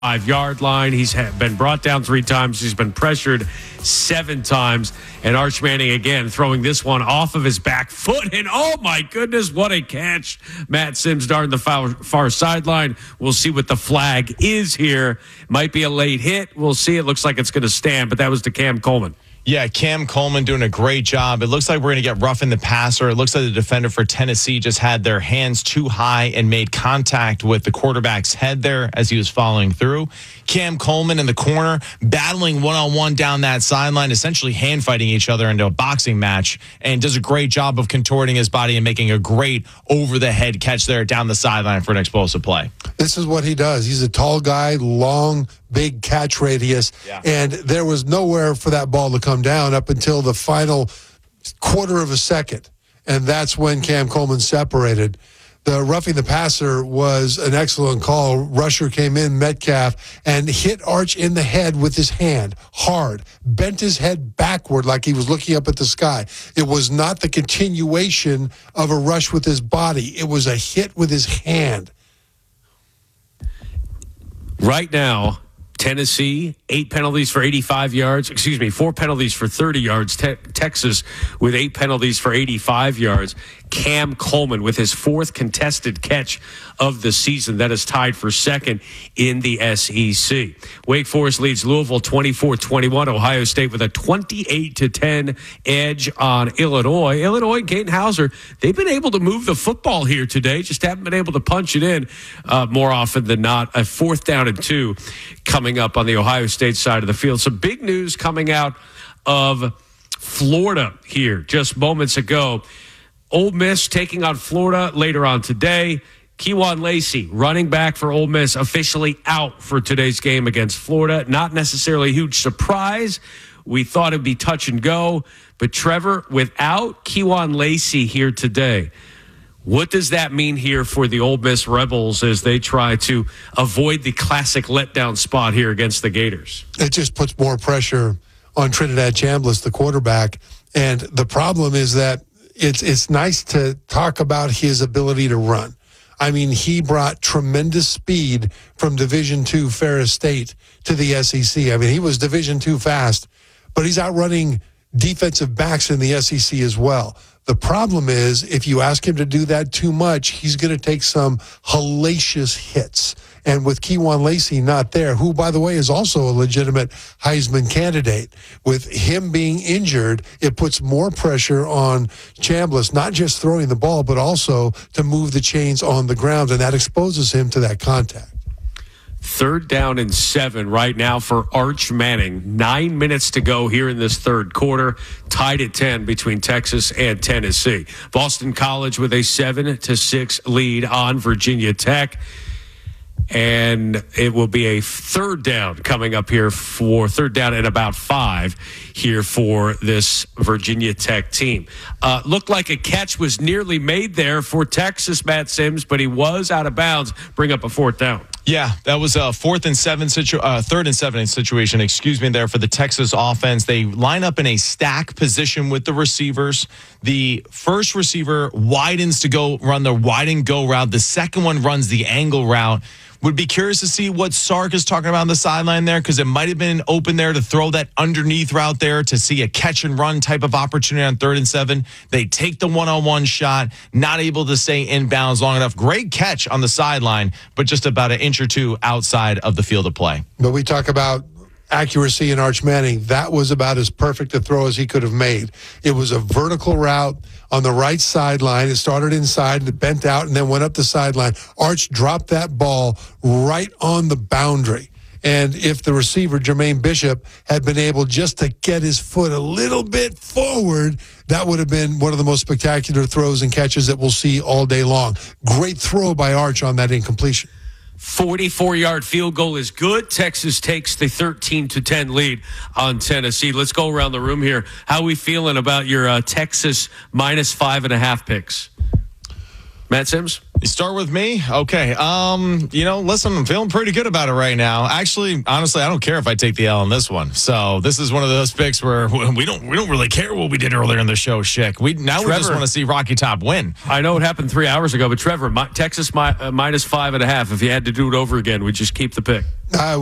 5-yard line. He's been brought down 3 times. He's been pressured 7 times. And Arch Manning, again, throwing this one off of his back foot. And, oh, my goodness, what a catch. Matt Sims darting the far sideline. We'll see what the flag is here. Might be a late hit. We'll see. It looks like it's going to stand, but that was to Cam Coleman. Yeah, Cam Coleman doing a great job. It looks like we're going to get roughing the passer. It looks like the defender for Tennessee just had their hands too high and made contact with the quarterback's head there as he was following through. Cam Coleman in the corner, battling one-on-one down that sideline, essentially hand-fighting each other into a boxing match, and does a great job of contorting his body and making a great over-the-head catch there down the sideline for an explosive play. This is what he does. He's a tall guy, long, big catch radius, and there was nowhere for that ball to come down up until the final quarter of a second, and that's when Cam Coleman separated. The roughing the passer was an excellent call. Rusher came in, Metcalf, and hit Arch in the head with his hand, hard, bent his head backward like he was looking up at the sky. It was not the continuation of a rush with his body. It was a hit with his hand. Right now, Tennessee, 8 penalties for 85 yards. 4 penalties for 30 yards. Texas with 8 penalties for 85 yards. Cam Coleman with his 4th contested catch of the season. That is tied for 2nd in the SEC. Wake Forest leads Louisville 24-21. Ohio State with a 28-10 edge on Illinois. Illinois and Caden Hauser, they've been able to move the football here today, just haven't been able to punch it in more often than not. A 4th down and 2 coming up on the Ohio State side of the field. Some big news coming out of Florida here just moments ago. Ole Miss taking on Florida later on today. Kewan Lacey, running back for Ole Miss, officially out for today's game against Florida. Not necessarily a huge surprise. We thought it'd be touch and go. But Trevor, without Kewan Lacey here today, what does that mean here for the Ole Miss Rebels as they try to avoid the classic letdown spot here against the Gators? It just puts more pressure on Trinidad Chambliss, the quarterback. And the problem is that it's nice to talk about his ability to run. I mean, he brought tremendous speed from Division II Ferris State to the SEC. I mean, he was Division II fast, but he's outrunning defensive backs in the SEC as well. The problem is, if you ask him to do that too much, he's going to take some hellacious hits. And with Kewan Lacey not there, who, by the way, is also a legitimate Heisman candidate, with him being injured, it puts more pressure on Chambliss, not just throwing the ball, but also to move the chains on the ground, and that exposes him to that contact. 3rd down and 7 right now for Arch Manning. 9 minutes to go here in this third quarter. Tied at 10 between Texas and Tennessee. Boston College with a 7-6 lead on Virginia Tech. And it will be a 3rd down coming up here for 3rd down and about 5 here for this Virginia Tech team. Looked like a catch was nearly made there for Texas, Matt Sims, but he was out of bounds. Bring up a 4th down. Yeah, that was a 3rd and 7 situation, there for the Texas offense. They line up in a stack position with the receivers. The first receiver widens to go run the wide and go route. The second one runs the angle route. Would be curious to see what Sark is talking about on the sideline there, because it might have been open there to throw that underneath route there to see a catch and run type of opportunity on 3rd and 7. They take the one-on-one shot, not able to stay inbounds long enough. Great catch on the sideline, but just about an inch or two outside of the field of play. But we talk about accuracy in Arch Manning. That was about as perfect a throw as he could have made. It was a vertical route on the right sideline. It started inside, it bent out, and then went up the sideline. Arch dropped that ball right on the boundary. And if the receiver, Jermaine Bishop, had been able just to get his foot a little bit forward, that would have been one of the most spectacular throws and catches that we'll see all day long. Great throw by Arch on that incompletion. 44-yard field goal is good. Texas takes the 13-10 lead on Tennessee. Let's go around the room here. How are we feeling about your Texas -5.5 picks? Matt Sims? You start with me? Okay. Listen, I'm feeling pretty good about it right now. Actually, honestly, I don't care if I take the L on this one. So this is one of those picks where we don't really care what we did earlier in the show, Schick. We just want to see Rocky Top win. I know it happened 3 hours ago, but Trevor, Texas minus 5.5. If you had to do it over again, would you just keep the pick?